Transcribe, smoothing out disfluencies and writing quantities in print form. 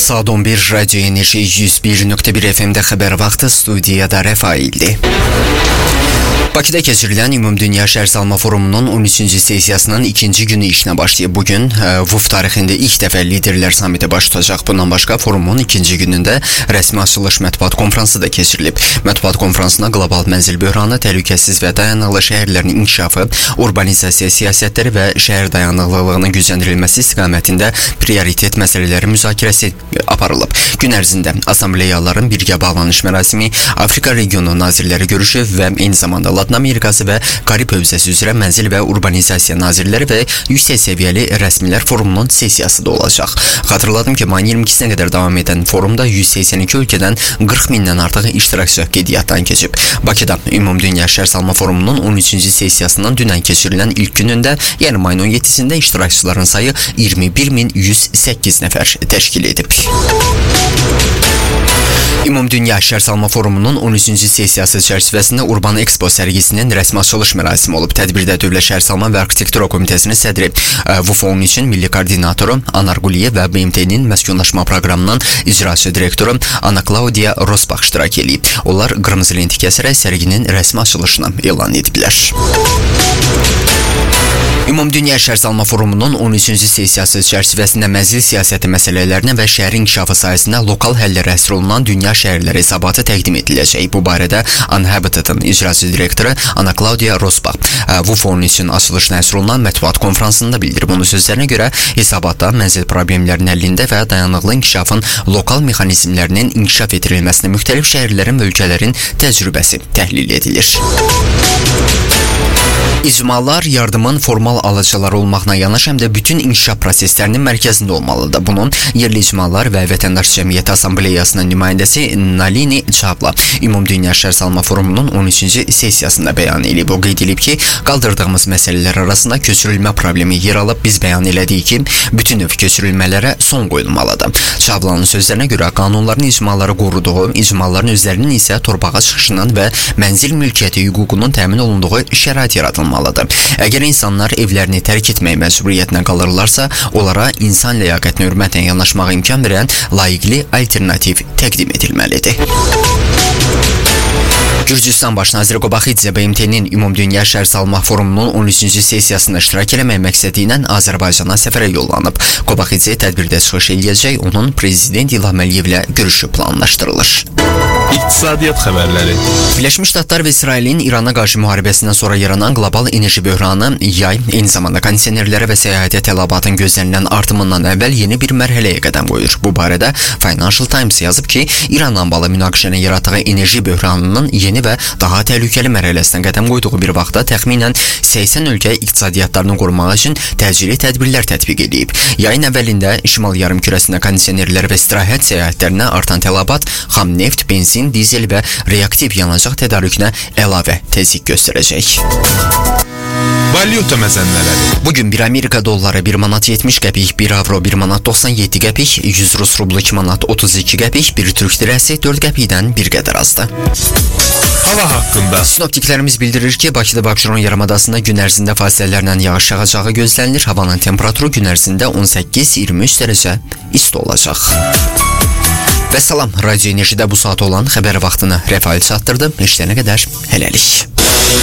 Saat 11 Radyo Enerji 101.1 FM'de haber vakti studiyada Refail'di. Bakıda keçirilən Ümumdünya Şəhərsalma Forumunun 13-cü sessiyasının ikinci günü işinə başlayıb. Bugün VUF tarixində ilk dəfə liderlər samiti baş tutacaq. Bundan başqa forumun ikinci günündə rəsmi açılış mətbuat konfransı da keçirilib. Mətbuat konfransına qlobal mənzil böhranı, təhlükəsiz və dayanıqlı şəhərlərin inkişafı, urbanizasiya siyasətləri və şəhər dayanıqlılığının gücləndirilməsi istiqamətində prioritet məsələləri müzakirəsi aparılıb. Gün ərzində assambleyaların birgə bağlanış mərasimi, Afrika regionu nazirləri görüşü və eyni zamanda Latin Amerikası və Karib hövzəsi üzrə mənzil və urbanizasiya nazirləri və yüksək səviyyəli rəsmilər forumunun sessiyası da olacaq. Xatırladım ki, mayın 22-sinə qədər davam edən forumda 182 ölkədən 40 mindən artıq iştirakçı qeydiyyatdan keçib. Bakıda Ümumdünya Şəhərsalma Forumunun 13-cü sessiyasının dünən keçirilən ilk günündə, yəni mayın 17-sində iştirakçıların sayı 21.108 nəfər təşkil edib. Ümumdünya Şəhərsalma Forumunun 13-cü sessiyası çərçivəsində Urban Expo sərgisinin rəsmi açılış mərasimi olub. Tədbirdə Dövlət Şəhərsalma və Arxitektura Komitəsinin sədri, VUF-un üçün milli koordinatoru Anar Quliyev və BMT-nin məskunlaşma proqramının icraçı direktoru Ana Claudia Rosbach iştirak edib. Onlar qırmızı lenti kəsərək sərginin rəsmi açılışını elan ediblər. Ümumdünya Şəhərsalma Forumunun 13-cü sessiyası çərçivəsində mənzil siyasəti məsələlərinə və şəhər inkişafı sayəsində lokal həllərə həsr olunan dünya şəhərləri hesabatı təqdim ediləcək. Bu barədə Unhabitat'ın icraçı direktoru Ana Claudia Rosbach VUF-un üçün açılışına həsr olunan mətbuat konfransında bildirib. Onun sözlərinə görə hesabatda mənzil problemlərinin həllində və dayanıqlı inkişafın lokal mexanizmlərinin inkişaf etdirilməsində müxtəlif şəhərlərin və ölkələrin təcrübəsi təhlil edilir. İcmalar yardımın formal alıcıları olmaqla yanaşı həm də bütün inkişaf proseslərinin mərkəzində olmalıdır. Bunun yerli icmalar və Vətəndaş Cəmiyyəti Assambleyasının nümayəndəsi Nalini Çavla Ümumdünya Şəhərsalma Forumunun 13-cü sessiyasında bəyan edib. O qeyd edib ki, qaldırdığımız məsələlər arasında köçürülmə problemi yer alıb. Biz bəyan elədik ki, bütün növ köçürülmələrə son qoyulmalıdır. Çavlanın sözlərinə görə qanunların icmaları qoruduğu, icmaların özlərinin isə torpağa çıxışının və mənzil mülkiyyəti hüququnun təmin olunduğu şərait yaradılmalıdır. Əgər insanlar evlərini tərk etmək məcburiyyətinə qalırlarsa, onlara insan ləyaqətinə hörmətlə yanaşmağa imkan verən layiqli alternativ təqdim edilməlidir. Gürcüstan Baş naziri Qobaxidze BMT-nin Ümumdünya Şəhərsalma Forumunun 13-cü sessiyasında iştirak eləmək məqsədi ilə Azərbaycana səfərə yollanıb. Qobaxidze tədbirdə çıxış edəcək, onun Prezident İlham Əliyevlə görüşü planlaşdırılır. İqtisadiyyat xəbərləri. Birləşmiş Ştatlar və İsrailin İrana qarşı müharibəsindən sonra yaranan qlobal enerji böhranı yay, eyni zamanda kondisionerlərə və səyahətə tələbatın gözlənilən artımından əvvəl yeni bir mərhələyə qədəm qoyur. Bu barədə Financial Times yazıb ki, İranla bağlı münaqişənin yaratdığı enerji böhranının yeni və daha təhlükəli mərhələsinə qədəm qoyduğu bir vaxtda təxminən 80 ölkə iqtisadiyyatlarını qorumaq üçün təcili tədbirlər tətbiq edib. Yayın əvvəlində Şimal yarımkürəsində kondisionerlər və istirahət səyahətlərinə artan tələbat xam neft, benzin, dizel və reaktiv yanacaq tədarükünə əlavə təzyiq göstərəcək. Valyuta məzənələri. Bugün 1 Amerika dolları 1 manat 70 qəpik, 1 avro 1 manat 97 qəpik, 100 Rus rublu 2 manat 32 qəpik, 1 Türk lirəsi 4 qəpikdən bir qədər azdır. Hava haqqında. Sinoptiklərimiz bildirir ki, Bakıda və Abşeron yarımadasında gün ərzində fasilələrlə yağış yağacağı gözlənilir. Havanın temperaturu gün ərzində 18-23 dərəcə isti olacaq. Və salam, Radyo Enerjidə bu saat olan xəbər vaxtını Rəfail çatdırdı. İşlənə qədər hələlik.